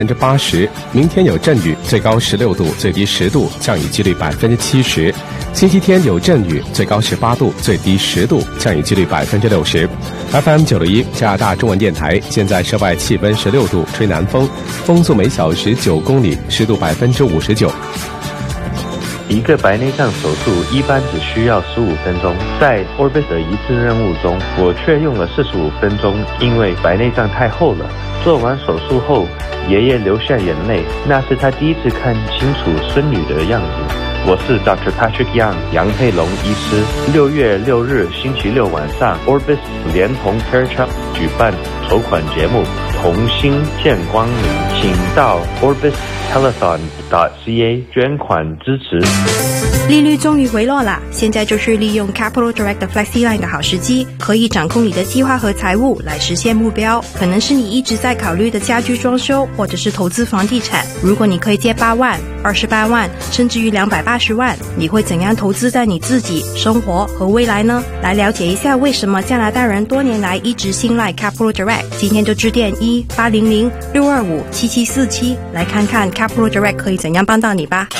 80%，明天有阵雨，最高16度，最低10度，降雨几率70%。星期天有阵雨，最高18度，最低10度，降雨几率60%。FM 961加拿大中文电台，现在室外气温16度，吹南风，风速每小时9公里，湿度59%。 一个白内障手术一般只需要15分钟，在 Orbis 的一次任务中，我却用了45分钟，因为白内障太厚了。做完手术后，爷爷流下眼泪，那是他第一次看清楚孙女的样子。我是 Dr. Patrick Young 杨佩龙医师。6月6日星期六晚上 ，Orbis 连同 Fairchild 举办筹款节目，同心见光明，请到 orbistelethon.ca 捐款支持。 利率终于回落了，现在就是利用 Capital Direct 的 FlexiLine 的好时机，可以掌控你的计划和财务来实现目标。可能是你一直在考虑的家居装修，或者是投资房地产。如果你可以借8万、28万，甚至于280万，你会怎样投资在你自己、生活和未来呢？来了解一下为什么加拿大人多年来一直信赖 Capital Direct， 今天就致电1-800-625-7747来看看 Capital Direct 可以怎样帮到你吧。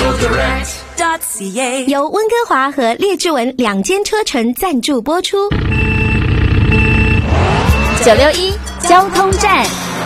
由温哥华和列治文2间车城赞助播出。961交通站，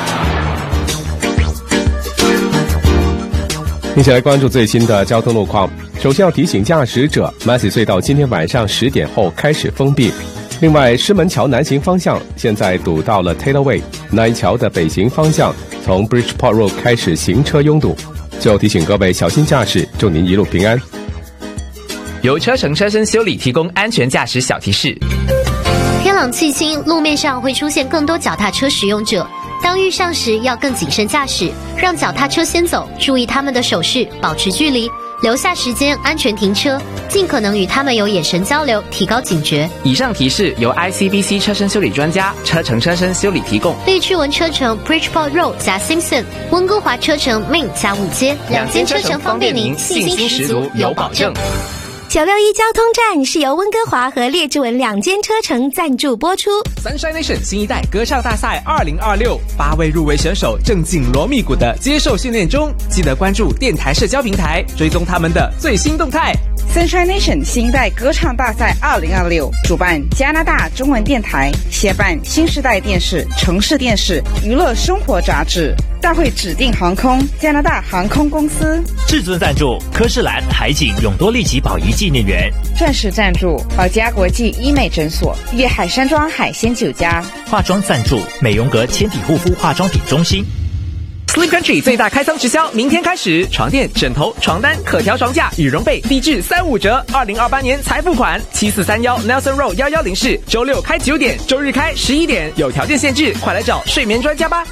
一起来关注最新的交通路况。首先要提醒驾驶者，马禧隧道今天晚上10点后开始封闭。另外，狮门桥南行方向现在堵到了 Taylor Way， 南桥的北行方向从 Bridgeport Road 开始行车拥堵。最后提醒各位小心驾驶，祝您一路平安。 由车城车身修理提供安全驾驶小提示。 天朗气清，路面上会出现更多脚踏车使用者，当遇上时要更谨慎驾驶，让脚踏车先走，注意他们的手势，保持距离，留下时间安全停车，尽可能与他们有眼神交流，提高警觉。 以上提示由 ICBC 车身修理专家车城车身修理提供。 利治文车城 Bridgeport Road 加 Simpson， 温哥华车城 Main 加5街，2间车城方便您，信心十足，有保证。 961交通站是由温哥华和列治文2间车城赞助播出。 Sunshine Nation 新一代歌唱大赛2026，8位入围选手正紧锣密鼓的接受训练中，记得关注电台社交平台，追踪他们的最新动态。 Sunshine Nation 新一代歌唱大赛2026，主办加拿大中文电台，协办新时代电视、城市电视、娱乐生活杂志。大会指定航空加拿大航空公司， 至尊赞助科士兰海景永多利奇保仪纪念园， 钻石赞助宝嘉国际医美诊所、粤海山庄海鲜酒家， 化妆赞助美容阁纤体护肤化妆品中心。 Sleep Country 最大开仓直销明天开始，床垫、枕头、床单、可调床架、羽绒被低至35折，2028年才付款。7431 Nelson Road 110室，周六开9点，周日开11点，有条件限制，快来找睡眠专家吧。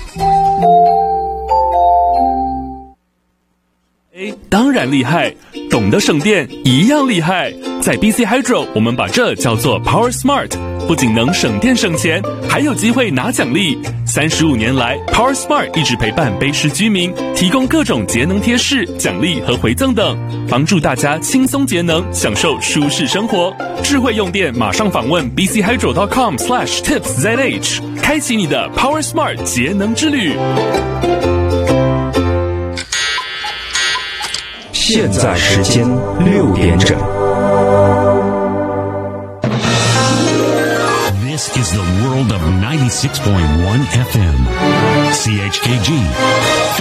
当然厉害，懂得省电一样厉害。在 BC Hydro， 我们把这叫做 Power Smart， 不仅能省电省钱，还有机会拿奖励。35年来 ，Power Smart 一直陪伴卑诗居民，提供各种节能贴士、奖励和回赠等，帮助大家轻松节能，享受舒适生活。智慧用电，马上访问 bchydro.com/tipszh， 开启你的 Power Smart 节能之旅。 现在时间6点整。 This is the world of 96.1 FM. CHKG.